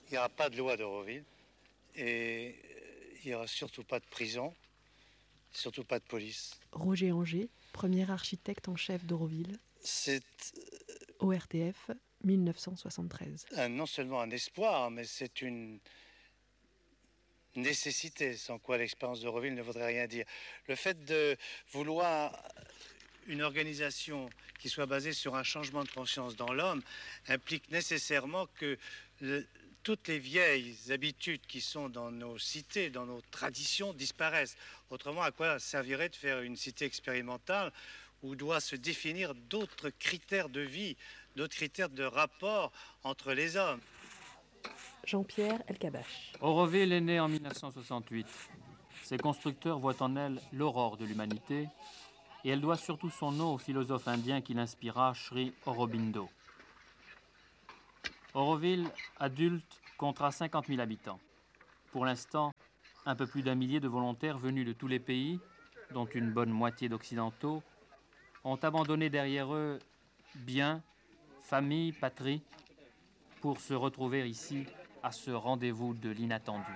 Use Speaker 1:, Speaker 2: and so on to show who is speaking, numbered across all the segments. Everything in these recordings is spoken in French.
Speaker 1: Il n'y aura pas de loi d'Auroville et il n'y aura surtout pas de prison, surtout pas de police.
Speaker 2: Roger Anger, premier architecte en chef d'Auroville.
Speaker 1: C'est
Speaker 2: ORTF, 1973.
Speaker 1: non seulement un espoir, mais c'est une nécessité, sans quoi l'expérience d'Auroville ne voudrait rien dire. Le fait de vouloir une organisation qui soit basée sur un changement de conscience dans l'homme implique nécessairement que toutes les vieilles habitudes qui sont dans nos cités, dans nos traditions, disparaissent. Autrement, à quoi servirait de faire une cité expérimentale où doit se définir d'autres critères de vie, d'autres critères de rapport entre les hommes?
Speaker 2: Jean-Pierre Elkabbach.
Speaker 3: Auroville est née en 1968. Ses constructeurs voient en elle l'aurore de l'humanité et elle doit surtout son nom au philosophe indien qui l'inspira, Sri Aurobindo. Auroville, adulte, comptera 50 000 habitants. Pour l'instant, un peu plus d'1 millier de volontaires venus de tous les pays, dont une bonne moitié d'occidentaux, ont abandonné derrière eux biens, famille, patrie, pour se retrouver ici à ce rendez-vous de l'inattendu.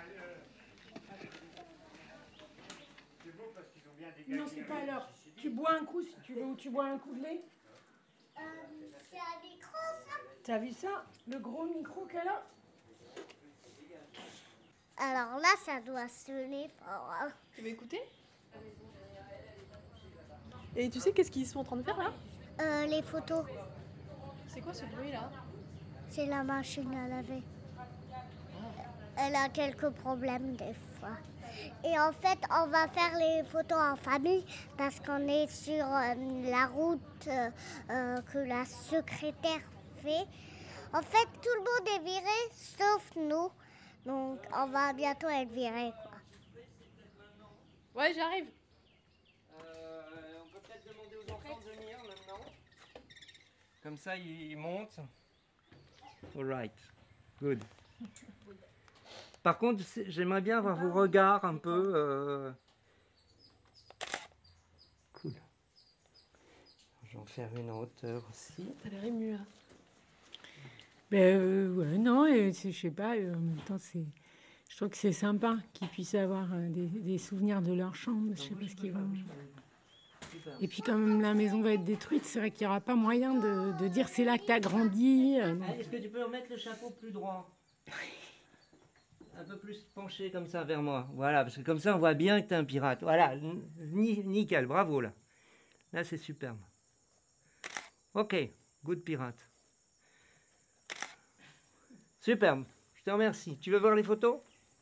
Speaker 4: Non, c'est pas l'heure. Tu bois un coup si tu veux, ou tu bois un coup de lait.
Speaker 5: C'est un micro, ça?
Speaker 4: T'as vu ça? Le gros micro qu'elle a?
Speaker 5: Alors là, ça doit sonner fort. Hein.
Speaker 6: Tu veux écouter? Et tu sais qu'est-ce qu'ils sont en train de faire là?
Speaker 5: Les photos,
Speaker 6: C'est quoi ce bruit là?
Speaker 5: c'est la machine à laver. Elle a quelques problèmes des fois. Et en fait, on va faire les photos en famille parce qu'on est sur la route que la secrétaire fait. En fait, tout le monde est viré sauf nous. Donc, on va bientôt être viré, quoi.
Speaker 6: Ouais, j'arrive.
Speaker 7: On peut peut-être demander aux enfants de venir maintenant. Comme ça, ils montent. All right. Good. Par contre, j'aimerais bien avoir vos regards un peu. Cool. Je vais en faire une en hauteur aussi.
Speaker 6: T'as l'air ému là.
Speaker 4: Ouais, non, je sais pas, en même temps, je trouve que c'est sympa qu'ils puissent avoir des souvenirs de leur chambre. Je sais pas ce qu'ils vont... Et puis comme la maison va être détruite, c'est vrai qu'il n'y aura pas moyen de dire c'est là que tu as grandi.
Speaker 7: Est-ce que tu peux remettre le chapeau plus droit? Un peu plus penché comme ça vers moi. Voilà, parce que comme ça on voit bien que tu es un pirate. Voilà, nickel, bravo là. Là c'est superbe. Ok, good pirate. Superbe, je te remercie. Tu veux voir les photos?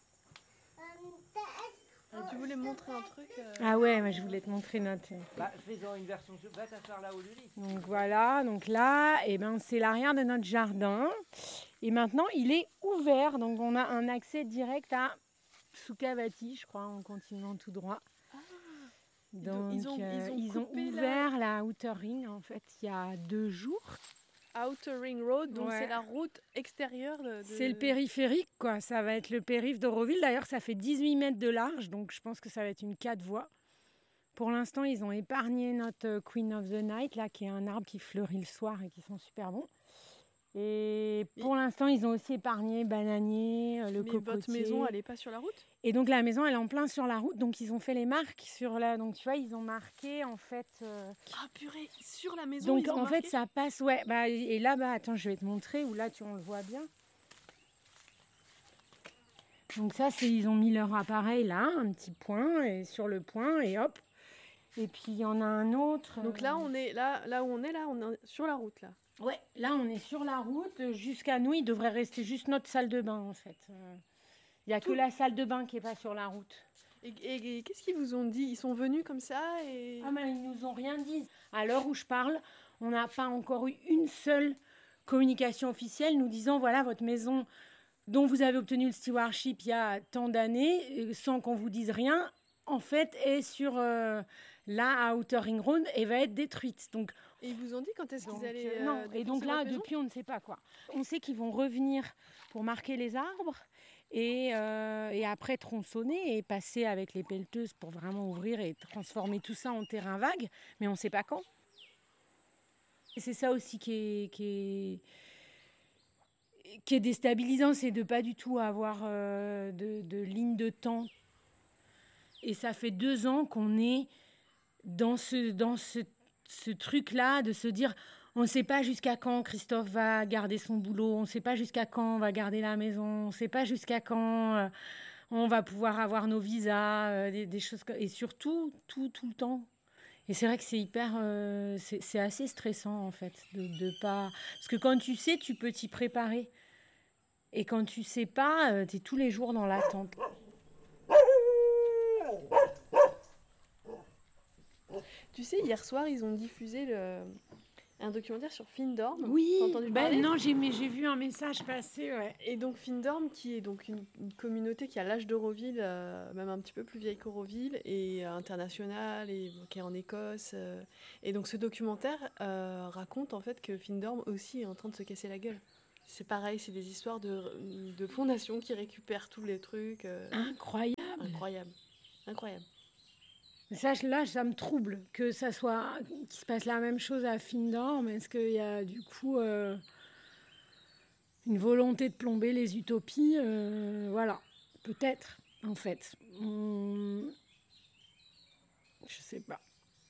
Speaker 6: Tu voulais me montrer un truc
Speaker 4: Ah ouais, moi je voulais te montrer notre...
Speaker 7: Fais-en une version. Va t'asseoir là au lit.
Speaker 4: Donc voilà, donc là, c'est l'arrière de notre jardin. Et maintenant, il est ouvert. Donc on a un accès direct à Sukhavati, je crois, en continuant tout droit. Donc
Speaker 6: ils ont
Speaker 4: ouvert la Outer Ring, en fait, il y a 2 jours.
Speaker 6: Outer Ring Road, donc
Speaker 4: Ouais.
Speaker 6: c'est la route extérieure de...
Speaker 4: C'est le périphérique, quoi. Ça va être le périph' d'Auroville. D'ailleurs, ça fait 18 mètres de large, donc je pense que ça va être une 4 voies. Pour l'instant, ils ont épargné notre Queen of the Night, là, qui est un arbre qui fleurit le soir et qui sent super bon. Et pour l'instant, ils ont aussi épargné bananier, le cocotier.
Speaker 6: Mais votre maison, elle n'est pas sur la route?
Speaker 4: Et donc la maison, elle est en plein sur la route, donc ils ont fait les marques sur la... Donc tu vois, ils ont marqué en fait...
Speaker 6: Ah purée, sur la maison,
Speaker 4: Donc
Speaker 6: ils ont
Speaker 4: en
Speaker 6: marqué?
Speaker 4: fait, ça passe, ouais. Et là, attends, je vais te montrer, où là, on le voit bien. Donc ça, ils ont mis leur appareil là, un petit point, et sur le point, et hop. Et puis il y en a un autre.
Speaker 6: Donc là, on est là où on est, on est sur la route là.
Speaker 4: Ouais, là on est sur la route. Jusqu'à nous, il devrait rester juste notre salle de bain en fait. Il n'y a que la salle de bain qui n'est pas sur la route.
Speaker 6: Et qu'est-ce qu'ils vous ont dit? Ils sont venus comme ça et...
Speaker 4: Ah mais ils nous ont rien dit. À l'heure où je parle, on n'a pas encore eu une seule communication officielle nous disant voilà votre maison dont vous avez obtenu le stewardship il y a tant d'années, sans qu'on vous dise rien, en fait est sur la Outer Ring Road et va être détruite. Donc
Speaker 6: et ils vous ont dit quand est-ce qu'ils allaient
Speaker 4: non. Et donc là, depuis, on ne sait pas quoi. On sait qu'ils vont revenir pour marquer les arbres et après tronçonner et passer avec les pelleteuses pour vraiment ouvrir et transformer tout ça en terrain vague, mais on ne sait pas quand. Et c'est ça aussi qui est qui est déstabilisant, c'est de pas du tout avoir de ligne de temps. Et ça fait 2 ans qu'on est dans ce truc-là de se dire, on ne sait pas jusqu'à quand Christophe va garder son boulot, on ne sait pas jusqu'à quand on va garder la maison, on ne sait pas jusqu'à quand on va pouvoir avoir nos visas, des choses et surtout tout le temps. Et c'est vrai que c'est hyper, c'est assez stressant en fait de pas, parce que quand tu sais, tu peux t'y préparer. Et quand tu sais pas, tu es tous les jours dans l'attente.
Speaker 6: Tu sais, hier soir, ils ont diffusé un documentaire sur Findorm.
Speaker 4: Oui,
Speaker 6: T'as entendu parler ?
Speaker 4: non, j'ai vu un message passer, ouais.
Speaker 6: Et donc Findorm, qui est donc une communauté qui a l'âge d'Auroville, même un petit peu plus vieille qu'Auroville, et internationale, et qui est en Écosse. Et donc ce documentaire raconte en fait que Findorm aussi est en train de se casser la gueule. C'est pareil, c'est des histoires de fondations qui récupèrent tous les trucs.
Speaker 4: Incroyable.
Speaker 6: Incroyable.
Speaker 4: Ça me trouble que ça soit qu'il se passe la même chose à Findorm. Est-ce qu'il y a du coup une volonté de plomber les utopies Voilà, peut-être en fait. Je sais pas.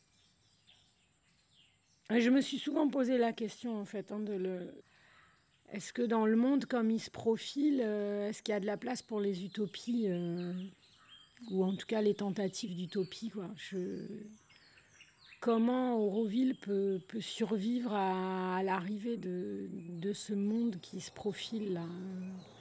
Speaker 4: Et je me suis souvent posé la question en fait est-ce que dans le monde comme il se profile, est-ce qu'il y a de la place pour les utopies ou en tout cas les tentatives d'utopie, quoi. Comment Auroville peut survivre à l'arrivée de ce monde qui se profile là.